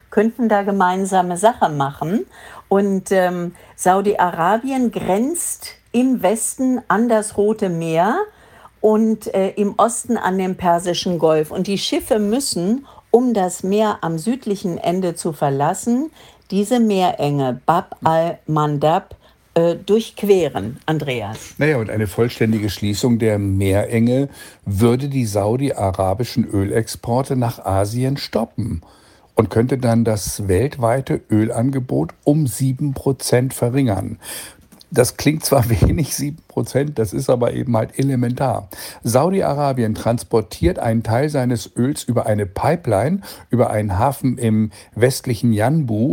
könnten da gemeinsame Sache machen. Und Saudi-Arabien grenzt im Westen an das Rote Meer und im Osten an den Persischen Golf. Und die Schiffe müssen, um das Meer am südlichen Ende zu verlassen, diese Meerenge Bab al-Mandab durchqueren, Andreas. Naja, und eine vollständige Schließung der Meerenge würde die saudi-arabischen Ölexporte nach Asien stoppen und könnte dann das weltweite Ölangebot um 7% verringern. Das klingt zwar wenig, 7%, das ist aber eben halt elementar. Saudi-Arabien transportiert einen Teil seines Öls über eine Pipeline, über einen Hafen im westlichen Yanbu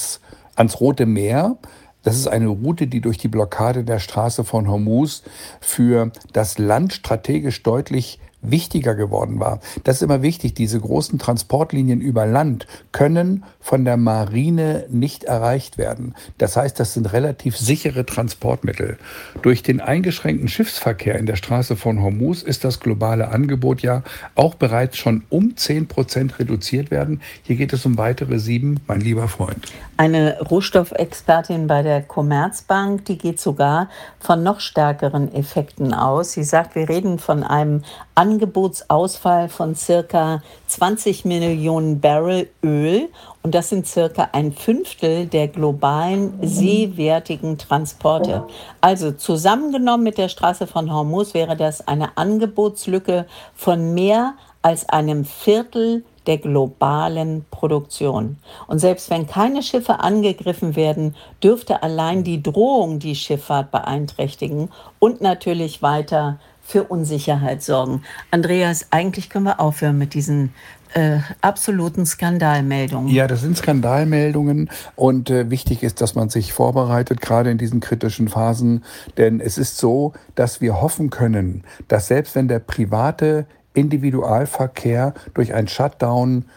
ans Rote Meer. Das ist eine Route, die durch die Blockade der Straße von Hormuz für das Land strategisch deutlich wichtiger geworden war. Das ist immer wichtig, diese großen Transportlinien über Land können von der Marine nicht erreicht werden. Das heißt, das sind relativ sichere Transportmittel. Durch den eingeschränkten Schiffsverkehr in der Straße von Hormuz ist das globale Angebot ja auch bereits schon um 10% reduziert werden. Hier geht es um weitere 7, mein lieber Freund. Eine Rohstoffexpertin bei der Commerzbank, die geht sogar von noch stärkeren Effekten aus. Sie sagt, wir reden von einem Angebotsausfall von circa 20 Millionen Barrel Öl und das sind circa ein Fünftel der globalen seewertigen Transporte. Also zusammengenommen mit der Straße von Hormuz wäre das eine Angebotslücke von mehr als einem Viertel der globalen Produktion. Und selbst wenn keine Schiffe angegriffen werden, dürfte allein die Drohung die Schifffahrt beeinträchtigen und natürlich weiter für Unsicherheit sorgen. Andreas, eigentlich können wir aufhören mit diesen absoluten Skandalmeldungen. Ja, das sind Skandalmeldungen und wichtig ist, dass man sich vorbereitet, gerade in diesen kritischen Phasen. Denn es ist so, dass wir hoffen können, dass selbst wenn der private Individualverkehr durch ein Shutdown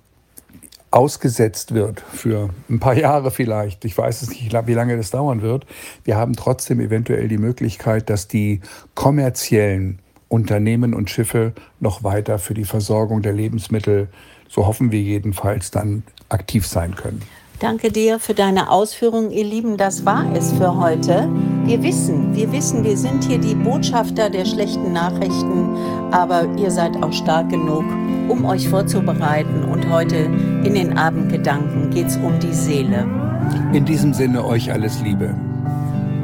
ausgesetzt wird, für ein paar Jahre vielleicht, ich weiß es nicht, wie lange das dauern wird, wir haben trotzdem eventuell die Möglichkeit, dass die kommerziellen Unternehmen und Schiffe noch weiter für die Versorgung der Lebensmittel, so hoffen wir jedenfalls, dann aktiv sein können. Danke dir für deine Ausführungen, ihr Lieben. Das war es für heute. Wir wissen, wir sind hier die Botschafter der schlechten Nachrichten, aber ihr seid auch stark genug, um euch vorzubereiten. Und heute in den Abendgedanken geht's um die Seele. In diesem Sinne euch alles Liebe.